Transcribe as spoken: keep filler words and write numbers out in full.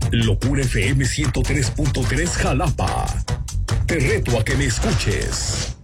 Locura F M ciento tres punto tres Jalapa. Te reto a que me escuches.